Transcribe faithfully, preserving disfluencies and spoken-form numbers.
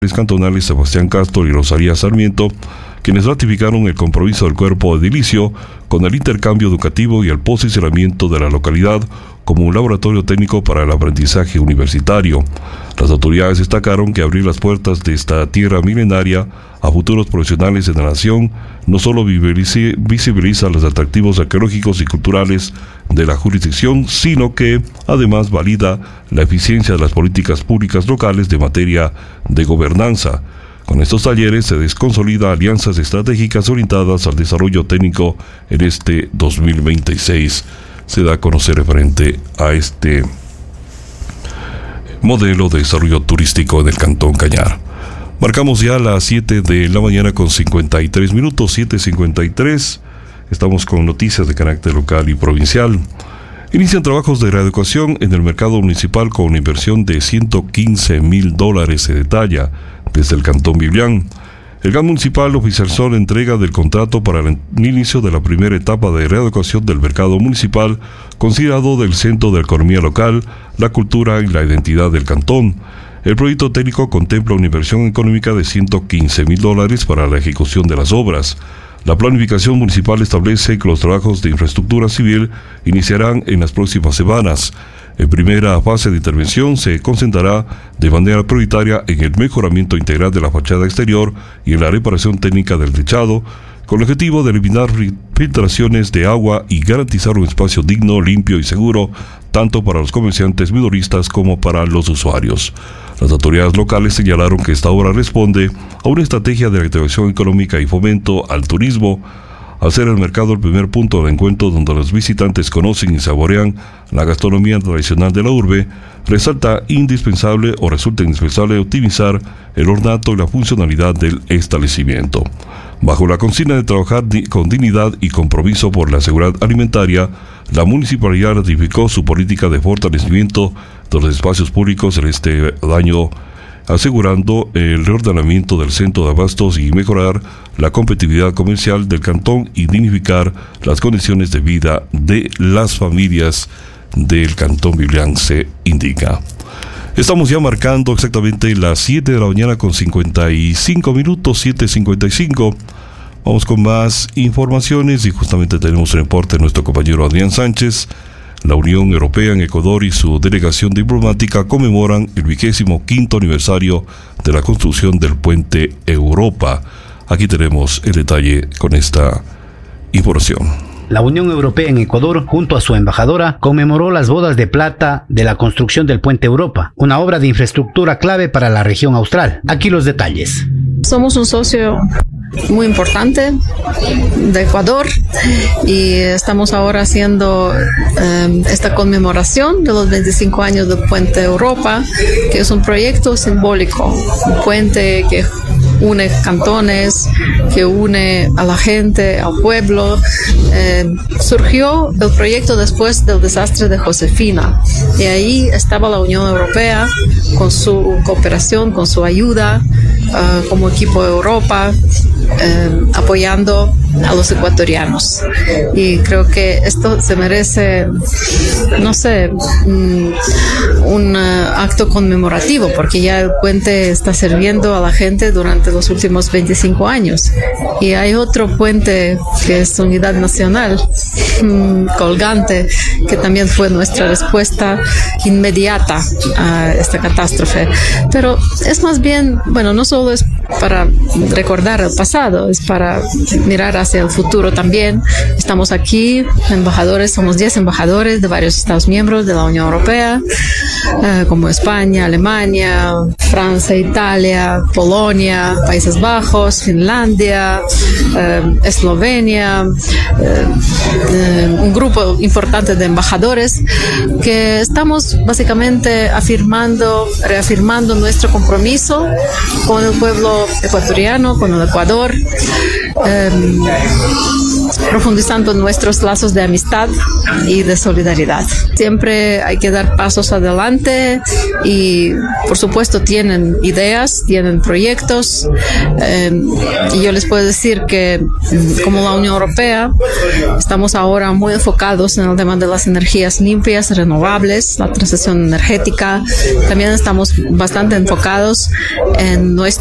cantonales Sebastián Castro y Rosalía Sarmiento, quienes ratificaron el compromiso del cuerpo edilicio con el intercambio educativo y el posicionamiento de la localidad como un laboratorio técnico para el aprendizaje universitario. Las autoridades destacaron que abrir las puertas de esta tierra milenaria a futuros profesionales de la nación no solo visibiliza los atractivos arqueológicos y culturales de la jurisdicción, sino que además valida la eficiencia de las políticas públicas locales de materia de gobernanza. Con estos talleres se desconsolida alianzas estratégicas orientadas al desarrollo técnico en este dos mil veintiséis. Se da a conocer referente a este modelo de desarrollo turístico del Cantón Cañar. Marcamos ya las siete de la mañana con cincuenta y tres minutos, siete cincuenta y tres. Estamos con noticias de carácter local y provincial. Inician trabajos de readecuación en el mercado municipal con una inversión de ciento quince mil dólares, se detalla desde el Cantón Biblián. El G A M municipal oficializó la entrega del contrato para el inicio de la primera etapa de readecuación del mercado municipal, considerado del centro de la economía local, la cultura y la identidad del cantón. El proyecto técnico contempla una inversión económica de ciento quince mil dólares para la ejecución de las obras. La planificación municipal establece que los trabajos de infraestructura civil iniciarán en las próximas semanas. En primera fase de intervención se concentrará de manera prioritaria en el mejoramiento integral de la fachada exterior y en la reparación técnica del techado, con el objetivo de eliminar filtraciones de agua y garantizar un espacio digno, limpio y seguro, tanto para los comerciantes minoristas como para los usuarios. Las autoridades locales señalaron que esta obra responde a una estrategia de reactivación económica y fomento al turismo, al ser el mercado el primer punto de encuentro donde los visitantes conocen y saborean la gastronomía tradicional de la urbe. Resalta indispensable o resulta indispensable optimizar el ornato y la funcionalidad del establecimiento. Bajo la consigna de trabajar di- con dignidad y compromiso por la seguridad alimentaria, la municipalidad ratificó su política de fortalecimiento de los espacios públicos en este año, asegurando el reordenamiento del centro de abastos y mejorar la competitividad comercial del cantón y dignificar las condiciones de vida de las familias del Cantón Biblián, se indica. Estamos ya marcando exactamente las siete de la mañana con cincuenta y cinco minutos, siete cincuenta y cinco. Vamos con más informaciones y justamente tenemos un reporte de nuestro compañero Adrián Sánchez. La Unión Europea en Ecuador y su delegación diplomática conmemoran el vigésimo quinto aniversario de la construcción del puente Europa. Aquí tenemos el detalle con esta información. La Unión Europea en Ecuador, junto a su embajadora, conmemoró las bodas de plata de la construcción del Puente Europa, una obra de infraestructura clave para la región austral. Aquí los detalles. Somos un socio muy importante de Ecuador y estamos ahora haciendo eh, esta conmemoración de los veinticinco años del Puente Europa, que es un proyecto simbólico, un puente que une cantones, que une a la gente, al pueblo. Eh, surgió el proyecto después del desastre de Josefina y ahí estaba la Unión Europea con su cooperación, con su ayuda, uh, como equipo de Europa, eh, apoyando a los ecuatorianos. Y creo que esto se merece, no sé, un, un uh, acto conmemorativo, porque ya el puente está sirviendo a la gente durante los últimos veinticinco años. Y hay otro puente que es Unidad Nacional, um, colgante, que también fue nuestra respuesta inmediata a esta catástrofe. Pero es más bien, bueno, no solo es para recordar el pasado, es para mirar hacia el futuro también. Estamos aquí, embajadores, somos diez embajadores de varios Estados miembros de la Unión Europea, eh, como España, Alemania, Francia, Italia, Polonia, Países Bajos, Finlandia, eh, Eslovenia, eh, eh, un grupo importante de embajadores que estamos básicamente afirmando, reafirmando nuestro compromiso con el pueblo ecuatoriano, con el Ecuador, eh, profundizando nuestros lazos de amistad y de solidaridad. Siempre hay que dar pasos adelante y, por supuesto, tienen ideas, tienen proyectos. Eh, y yo les puedo decir que, como la Unión Europea, estamos ahora muy enfocados en el tema de las energías limpias, renovables, la transición energética. También estamos bastante enfocados en nuestro